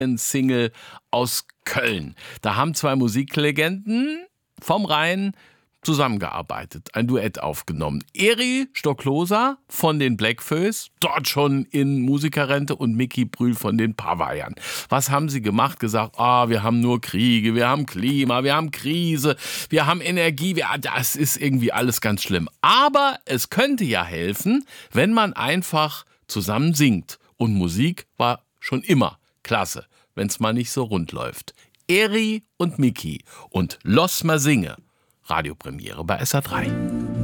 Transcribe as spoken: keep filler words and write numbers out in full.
Single aus Köln. Da haben zwei Musiklegenden vom Rhein zusammengearbeitet, ein Duett aufgenommen. Eri Stocklosa von den Bläckfoes, dort schon in Musikerrente, und Micky Brühl von den Pavayern. Was haben sie gemacht? Gesagt, ah, wir haben nur Kriege, wir haben Klima, wir haben Krise, wir haben Energie, wir, das ist irgendwie alles ganz schlimm. Aber es könnte ja helfen, wenn man einfach zusammen singt. Und Musik war schon immer klasse, wenn es mal nicht so rund läuft. Eri und Micky und Los mal singe. Radiopremiere bei S R drei.